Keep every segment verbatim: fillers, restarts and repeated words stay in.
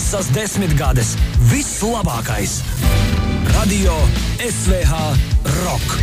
Visas desmitgades vislabākais. Radio S V H Rock.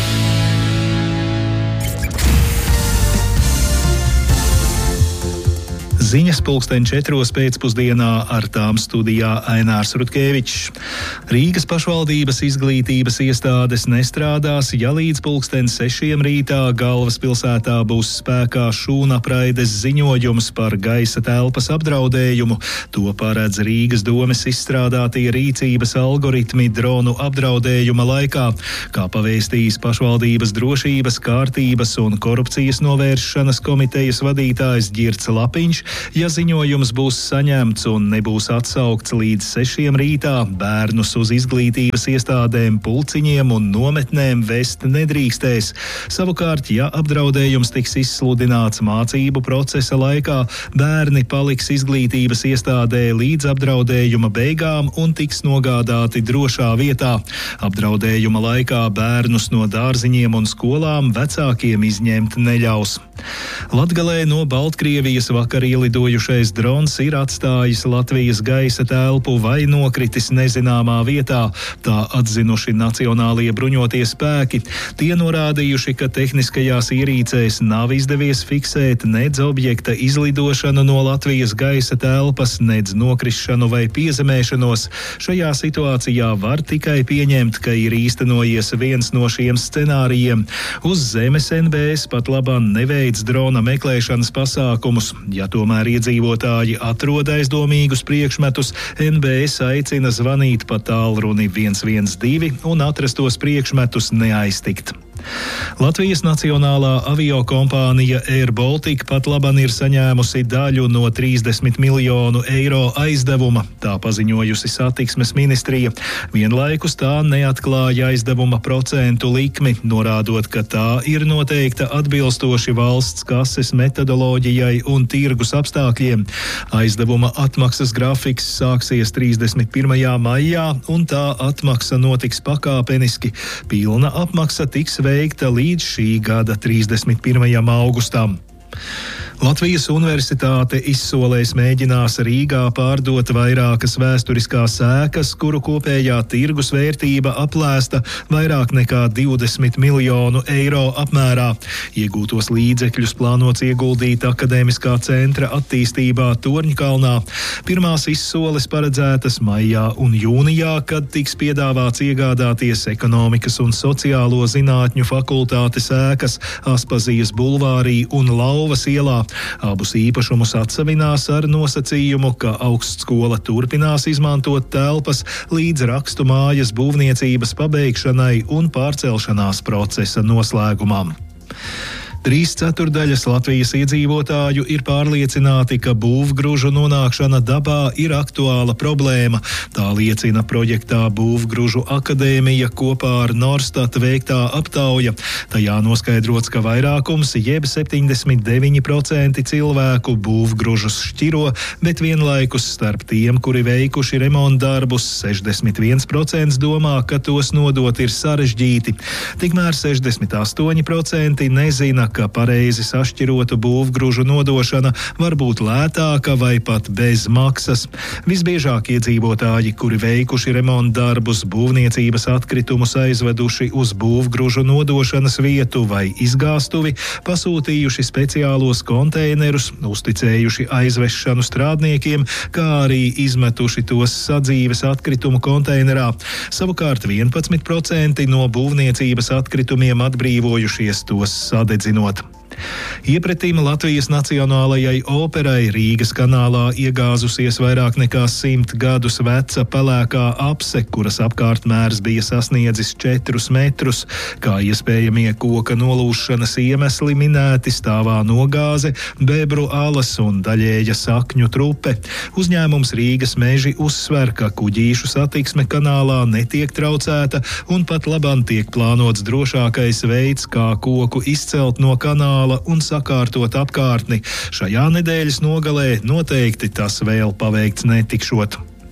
Ziņas pulksten četros pēcpusdienā, ar tām studijā Ainārs Rutkevičs. Rīgas pašvaldības izglītības iestādes nestrādās, ja līdz pulksten sešiem rītā galvaspilsētā būs spēkā šūnapraides ziņojums par gaisa telpas apdraudējumu. To paredz Rīgas domes izstrādātie rīcības algoritmi dronu apdraudējuma laikā. Kā pavēstījis pašvaldības drošības, kārtības un korupcijas novēršanas komitejas vadītājs Ģirts Lapiņš, ja ziņojums būs saņemts un nebūs atsaukts līdz sešiem rītā, bērnus uz izglītības iestādēm, pulciņiem un nometnēm vest nedrīkstēs. Savukārt, ja apdraudējums tiks izsludināts mācību procesa laikā, bērni paliks izglītības iestādē līdz apdraudējuma beigām un tiks nogādāti drošā vietā. Apdraudējuma laikā bērnus no dārziņiem un skolām vecākiem izņemt neļaus. Latgalē no Baltkrievijas vakar ielidojušais drons ir atstājis Latvijas gaisa telpu vai nokritis nezināmā vietā. Tā atzinuši Nacionālie bruņotie spēki. Tie norādījuši, ka tehniskajās ierīcēs nav izdevies fiksēt nedz objekta izlidošanu no Latvijas gaisa telpas, nedz nokrišanu vai piezemēšanos. Šajā situācijā var tikai pieņemt, ka ir īstenojies viens no šiem scenārijiem. Uz zemes N B S pat labāk neveic drona meklēšanas pasākumus. Ja tomēr iedzīvotāji atrod aizdomīgus priekšmetus, N B S aicina zvanīt pa tālruni viens viens divi un atrastos priekšmetus neaiztikt. Latvijas Nacionālā aviokompānija Air Baltica pat laban ir saņēmusi daļu no trīsdesmit miljonu eiro aizdevuma, tā paziņojusi satiksmes ministrija. Vienlaikus tā neatklāja aizdevuma procentu likmi, norādot, ka tā ir noteikta atbilstoši valsts kases metodoloģijai un tirgus apstākļiem. Aizdevuma atmaksas grafiks sāksies trīsdesmit pirmajā maijā, un tā atmaksa notiks pakāpeniski. Pilna apmaksa tiks veikta līdz šī gada trīsdesmit pirmajam augustam. Latvijas Universitāte izsolēs mēģinās Rīgā pārdot vairākas vēsturiskās ēkas, kuru kopējā tirgus vērtība aplēsta vairāk nekā divdesmit miljonu eiro apmērā. Iegūtos līdzekļus plānots ieguldīt akadēmiskā centra attīstībā Torņkalnā. Pirmās izsoles paredzētas maijā un jūnijā, kad tiks piedāvāts iegādāties ekonomikas un sociālo zinātņu fakultātes ēkas Aspazijas bulvārī un Lauvas ielā. Abus īpašumus atsavinās ar nosacījumu, ka augstskola turpinās izmantot telpas līdz rakstu mājas būvniecības pabeigšanai un pārcelšanās procesa noslēgumam. Trīs ceturdaļas Latvijas iedzīvotāju ir pārliecināti, ka būvgružu nonākšana dabā ir aktuāla problēma. Tā liecina projektā Būvgružu akadēmija kopā ar Norstat veiktā aptauja. Tajā noskaidrots, ka vairākums, jeb septiņdesmit deviņi procenti cilvēku būvgružus šķiro, bet vienlaikus starp tiem, kuri veikuši remontdarbus, sešdesmit viens procents domā, ka tos nodot ir sarežģīti. Tikmēr sešdesmit astoņi procenti nezina, ka pareizi sašķirotu būvgružu nodošana var būt lētāka vai pat bez maksas. Visbiežāk iedzīvotāji, kuri veikuši remontdarbus, būvniecības atkritumus aizveduši uz būvgružu nodošanas vietu vai izgāstuvi, pasūtījuši speciālos konteinerus, uzticējuši aizvešanu strādniekiem, kā arī izmetuši tos sadzīves atkritumu konteinerā. Savukārt vienpadsmit procenti no būvniecības atkritumiem atbrīvojušies tos sadedzinot. Iepretīm Latvijas Nacionālajai operai Rīgas kanālā iegāzusies vairāk nekā simt gadus veca pelēkā apse, kuras apkārtmērs bija sasniedzis četrus metrus. Kā iespējamie koka nolūšanas iemesli minēti stāvā nogāze, bebru alas un daļēja sakņu trupe. Uzņēmums Rīgas meži uzsver, ka kuģīšu satiksme kanālā netiek traucēta un pat labam tiek plānots drošākais veids, kā koku izcelt no kanāla un sakārtot apkārtni. Šajā nedēļas nogalē noteikti tas vēl paveikts netikšot.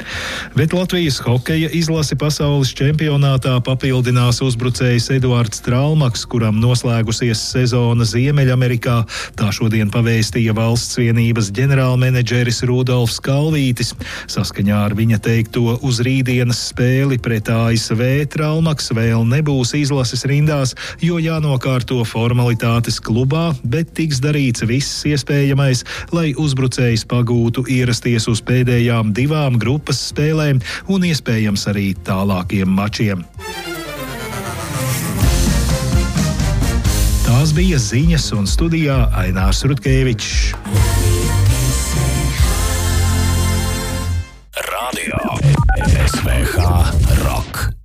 Bet Latvijas hokeja izlase pasaules čempionātā papildinās uzbrucējs Eduards Tralmaks, kuram noslēgusies sezona Ziemeļamerikā. Tā šodien pavēstīja valsts vienības ģenerālmenedžeris Rudolfs Kalvītis. Saskaņā ar viņa teikto uz rītdienas spēli pret A S V Tralmaks vēl nebūs izlases rindās, jo jānokārto formalitātes klubā, bet tiks darīts viss iespējamais, lai uzbrucējs pagūtu ierasties uz pēdējām divām grupas spēlēm un iespējams arī tālākiem mačiem. Tās bija ziņas, un studijā Ainārs Rutkevičs. Radio S V H Rock.